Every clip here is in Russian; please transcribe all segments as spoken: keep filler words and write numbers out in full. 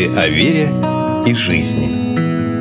Беседы о вере и жизни.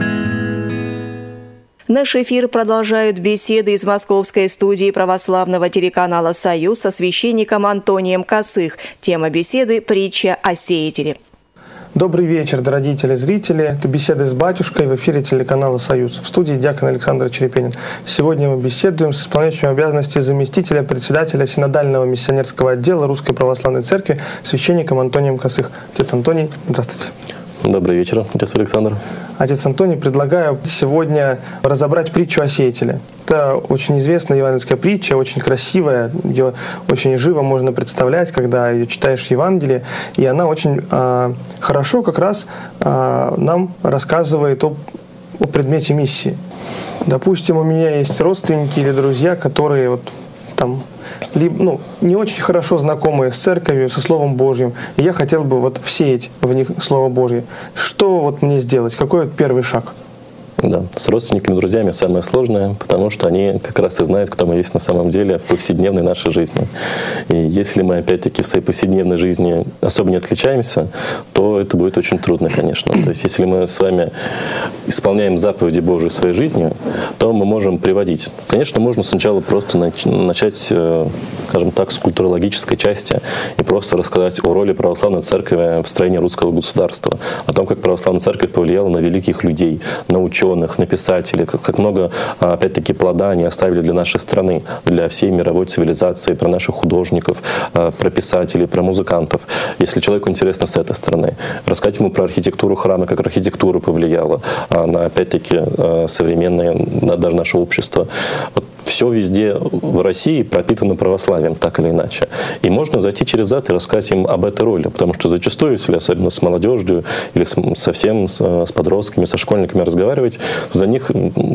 Наш эфир продолжают беседы из московской студии православного телеканала «Союз» со священником Антонием Косых. Тема беседы – притча о сеятеле. Добрый вечер, дорогие телезрители. Это беседы с батюшкой в эфире телеканала «Союз». В студии диакон Александр Черепенин. Сегодня мы беседуем с исполняющим обязанности заместителя председателя Синодального миссионерского отдела Русской Православной Церкви священником Антонием Косых. Отец Антоний, здравствуйте. Добрый вечер, отец Александр. Отец Антоний, предлагаю сегодня разобрать притчу о сеятеле. Это очень известная евангельская притча, очень красивая, ее очень живо можно представлять, когда ее читаешь в Евангелии, и она очень э, хорошо как раз э, нам рассказывает о, о предмете миссии. Допустим, у меня есть родственники или друзья, которые вот там либо, ну, не очень хорошо знакомые с церковью, со Словом Божьим, и я хотел бы вот всеять в них Слово Божье. Что вот мне сделать? Какой вот первый шаг? Да, с родственниками, друзьями самое сложное, потому что они как раз и знают, кто мы есть на самом деле в повседневной нашей жизни. И если мы, опять-таки, в своей повседневной жизни особо не отличаемся, то это будет очень трудно, конечно. То есть, если мы с вами исполняем заповеди Божьи в своей жизни, то мы можем приводить. Конечно, можно сначала просто начать, скажем так, с культурологической части и просто рассказать о роли православной церкви в строении русского государства, о том, как православная церковь повлияла на великих людей, на ученых, на писателей, как, как много, опять-таки, плода они оставили для нашей страны, для всей мировой цивилизации, про наших художников, про писателей, про музыкантов. Если человеку интересно с этой стороны, рассказать ему про архитектуру храма, как архитектура повлияла на, опять-таки, современное, на даже наше общество. Вот все везде в России пропитано православием, так или иначе. И можно зайти через это и рассказать им об этой роли, потому что зачастую, если особенно с молодежью или с, совсем с, с подростками, со школьниками разговаривать, для них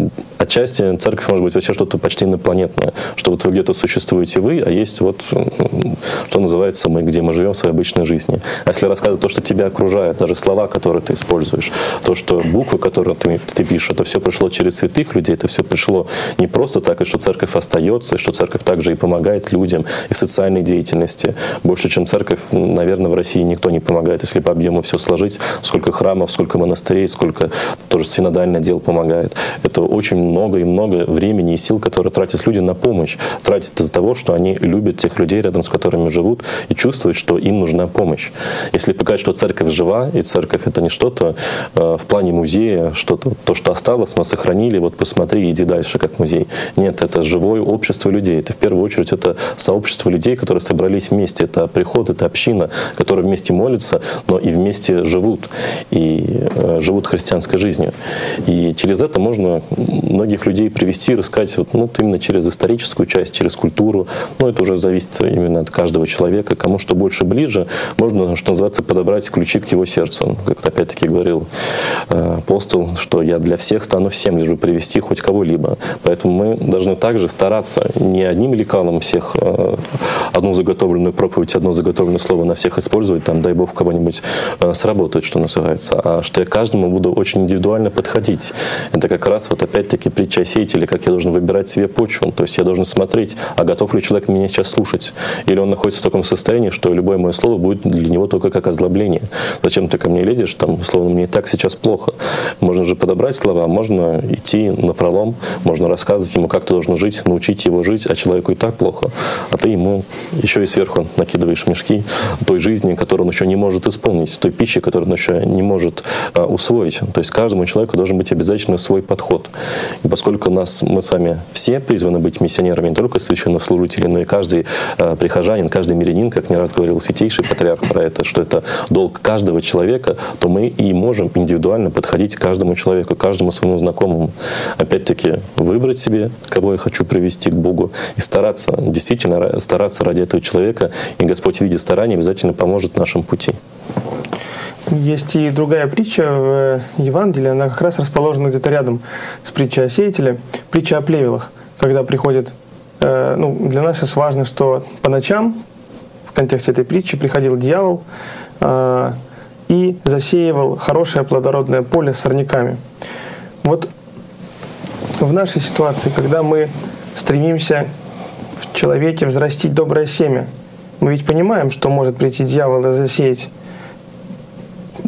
отчасти церковь может быть вообще что-то почти инопланетное, что вот вы где-то существуете вы, а есть вот, что называется, мы, где мы живем в своей обычной жизни. А если рассказывать то, что тебя окружает, даже слова, которые ты используешь, то, что буквы, которые ты, ты пишешь, это все пришло через святых людей, это все пришло не просто так, и что церковь остается, и что церковь также и помогает людям и в социальной деятельности. Больше, чем церковь, наверное, в России никто не помогает. Если по объему все сложить, сколько храмов, сколько монастырей, сколько тоже синодальный отдел помогает. Это очень много и много времени и сил, которые тратят люди на помощь. Тратят из-за того, что они любят тех людей, рядом с которыми живут, и чувствуют, что им нужна помощь. Если показать, что церковь жива, и церковь это не что-то э, в плане музея, что-то, то, что осталось, мы сохранили, вот посмотри, иди дальше, как музей. Нет, это живое общество людей. Это в первую очередь это сообщество людей, которые собрались вместе. Это приход, это община, которые вместе молятся, но и вместе живут. И э, живут христианской жизнью. И через это можно многих людей привести, рассказать вот, ну, именно через историческую часть, через культуру. Но это уже зависит именно от каждого человека. Кому что больше ближе, можно, что называется, подобрать ключи к его сердцу. Как опять-таки говорил э, апостол, что я для всех стану всем, лишь бы привести хоть кого-либо. Поэтому мы должны также стараться не одним лекалом всех э, одну заготовленную проповедь, одно заготовленное слово на всех использовать, там, дай Бог, кого-нибудь э, сработает, что называется, а что я каждому буду очень индивидуально подходить. Это как раз вот опять-таки притча о сеятеле, как я должен выбирать себе почву. То есть я должен смотреть, а готов ли человек меня сейчас слушать. Или он находится в таком состоянии, что любое мое слово будет для него только как озлобление. Зачем ты ко мне лезешь, там, условно, мне и так сейчас плохо. Можно же подобрать слова, можно идти напролом, можно рассказывать ему, как ты должен жить, научить его жить, а человеку и так плохо. А ты ему еще и сверху накидываешь мешки той жизни, которую он еще не может исполнить, той пищи, которую он еще не может а, усвоить. То есть каждому человеку должен быть обязательно свой подход. И поскольку нас, мы с вами все призваны быть миссионерами, не только священнослужители, но и каждый э, прихожанин, каждый мирянин, как не раз говорил святейший патриарх про это, что это долг каждого человека, то мы и можем индивидуально подходить к каждому человеку, к каждому своему знакомому. Опять-таки, выбрать себе, кого я хочу привести к Богу, и стараться, действительно стараться ради этого человека, и Господь в виде старания обязательно поможет в нашем пути. Есть и другая притча в Евангелии, она как раз расположена где-то рядом с притчей о сеятеле, притча о плевелах, когда приходит, э, ну, для нас сейчас важно, что по ночам, в контексте этой притчи, приходил дьявол э, и засеивал хорошее плодородное поле с сорняками. Вот в нашей ситуации, когда мы стремимся в человеке взрастить доброе семя, мы ведь понимаем, что может прийти дьявол и засеять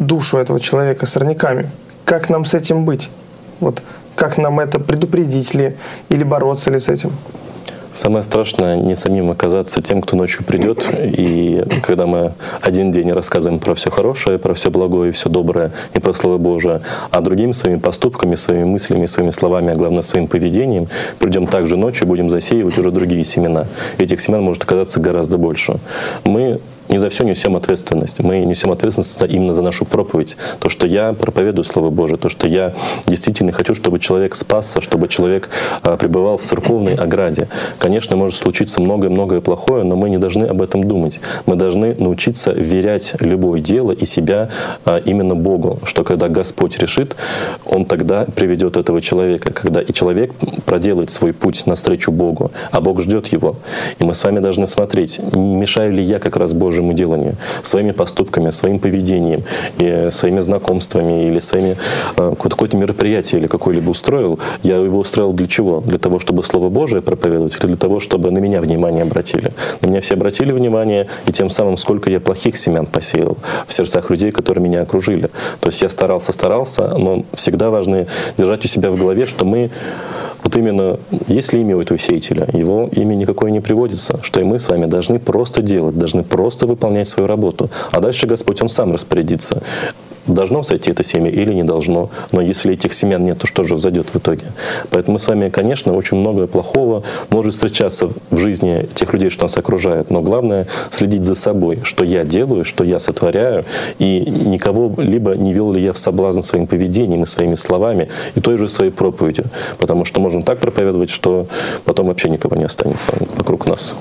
душу этого человека сорняками. Как нам с этим быть? Вот как нам это предупредить ли или бороться ли с этим? Самое страшное не самим оказаться тем, кто ночью придет, и когда мы один день рассказываем про все хорошее, про все благое и все доброе, и про Слово Божие, а другими своими поступками, своими мыслями, своими словами, а главное своим поведением, придем также ночью и будем засеивать уже другие семена. И этих семян может оказаться гораздо больше. Мы не за все несем ответственность. Мы несем ответственность именно за нашу проповедь. То, что я проповедую Слово Божие, то, что я действительно хочу, чтобы человек спасся, чтобы человек а, пребывал в церковной ограде. Конечно, может случиться многое-многое плохое, но мы не должны об этом думать. Мы должны научиться верять любое дело и себя а, именно Богу, что когда Господь решит, Он тогда приведет этого человека, когда и человек проделает свой путь навстречу Богу, а Бог ждет его. И мы с вами должны смотреть, не мешаю ли я как раз Божьему деланию, своими поступками, своим поведением, и своими знакомствами или своими какое-то мероприятие или какое-либо устроил. Я его устроил для чего? Для того, чтобы Слово Божие проповедовать, или для того, чтобы на меня внимание обратили? На меня все обратили внимание, и тем самым сколько я плохих семян посеял в сердцах людей, которые меня окружили. То есть я старался, старался, но всегда важно держать у себя в голове, что мы вот именно, есть ли имя у этого сеятеля, его имя никакое не приводится, что и мы с вами должны просто делать, должны просто выполнять свою работу. А дальше Господь, Он сам распорядится. Должно взойти это семя или не должно. Но если этих семян нет, то что же взойдет в итоге? Поэтому мы с вами, конечно, очень многое плохого может встречаться в жизни тех людей, что нас окружают. Но главное следить за собой, что я делаю, что я сотворяю, и никого либо не вел ли я в соблазн своим поведением и своими словами, и той же своей проповедью. Потому что можно так проповедовать, что потом вообще никого не останется вокруг нас.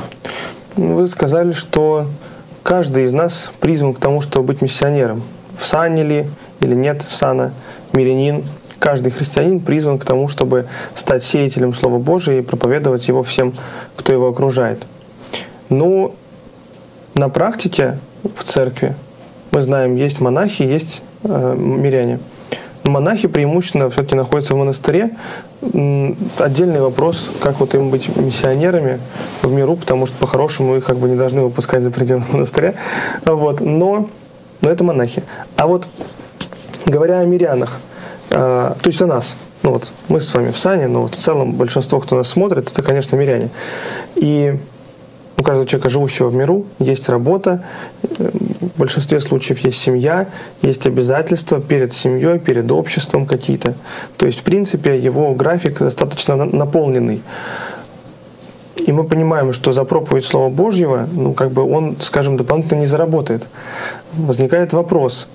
Вы сказали, что каждый из нас призван к тому, чтобы быть миссионером. В сане ли или нет сана, мирянин. Каждый христианин призван к тому, чтобы стать сеятелем Слова Божия и проповедовать его всем, кто его окружает. Но на практике в церкви, мы знаем, есть монахи, есть э, миряне. Но монахи преимущественно все-таки находятся в монастыре. Отдельный вопрос, как вот им быть миссионерами в миру, потому что по-хорошему их как бы не должны выпускать за пределы монастыря. Вот. Но Но это монахи. А вот говоря о мирянах, э, то есть о нас, ну вот мы с вами в сане, но вот в целом большинство, кто нас смотрит, это, конечно, миряне. И у каждого человека, живущего в миру, есть работа, в большинстве случаев есть семья, есть обязательства перед семьей, перед обществом какие-то. То есть, в принципе, его график достаточно наполненный. И мы понимаем, что за проповедь Слова Божьего, ну, как бы он, скажем, дополнительно не заработает. Возникает вопрос,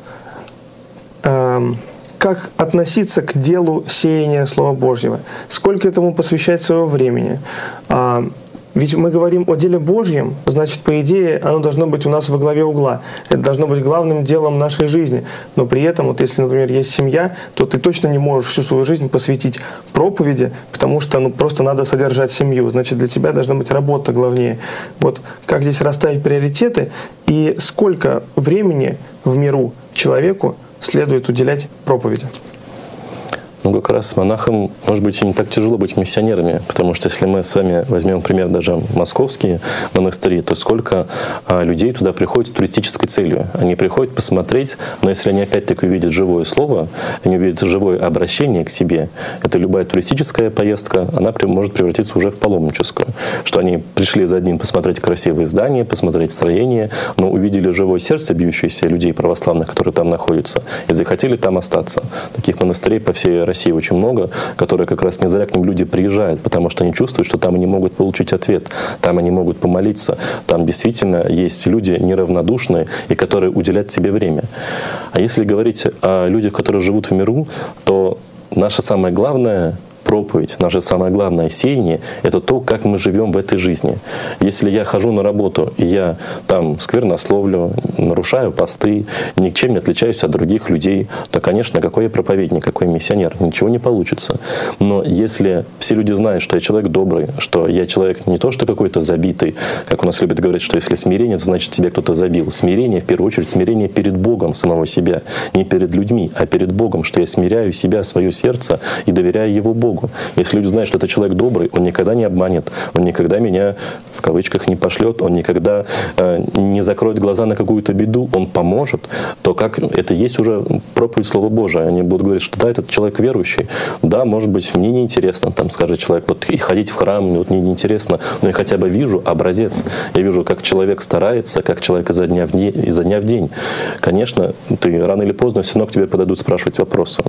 э, как относиться к делу сеяния Слова Божьего? Сколько этому посвящать своего времени? Э, ведь мы говорим о деле Божьем, значит, по идее, оно должно быть у нас во главе угла. Это должно быть главным делом нашей жизни. Но при этом, вот если, например, есть семья, то ты точно не можешь всю свою жизнь посвятить проповеди, потому что ну, просто надо содержать семью. Значит, для тебя должна быть работа главнее. Вот как здесь расставить приоритеты и сколько времени в миру человеку следует уделять проповеди? Ну, как раз монахам, может быть, и не так тяжело быть миссионерами, потому что если мы с вами возьмем, например, даже московские монастыри, то сколько а, людей туда приходят с туристической целью. Они приходят посмотреть, но если они опять-таки увидят живое слово, они увидят живое обращение к себе, это любая туристическая поездка, она при, может превратиться уже в паломническую. Что они пришли за одним посмотреть красивые здания, посмотреть строения, но увидели живое сердце, бьющееся людей православных, которые там находятся, и захотели там остаться. Таких монастырей по всей России России очень много, которые как раз не зря к ним люди приезжают, потому что они чувствуют, что там они могут получить ответ, там они могут помолиться, там действительно есть люди неравнодушные и которые уделяют себе время. А если говорить о людях, которые живут в миру, то наше самое главное — проповедь, наше самое главное сеяние — это то, как мы живем в этой жизни. Если я хожу на работу, и я там сквернословлю, нарушаю посты, ничем не отличаюсь от других людей, то, конечно, какой я проповедник, какой миссионер, ничего не получится. Но если все люди знают, что я человек добрый, что я человек не то, что какой-то забитый, как у нас любят говорить, что если смирение, то значит тебя кто-то забил. Смирение, в первую очередь, смирение перед Богом самого себя. Не перед людьми, а перед Богом, что я смиряю себя, свое сердце и доверяю Его Богу. Богу. Если люди знают, что это человек добрый, он никогда не обманет, он никогда меня в кавычках не пошлет, он никогда э, не закроет глаза на какую-то беду, он поможет, то как это есть уже проповедь Слова Божия. Они будут говорить, что да, этот человек верующий, да, может быть, мне неинтересно, там, скажет человек, вот и ходить в храм, вот мне неинтересно, но я хотя бы вижу образец. Я вижу, как человек старается, как человек изо дня в день, изо дня в день. Конечно, ты рано или поздно все равно к тебе подойдут спрашивать вопросы.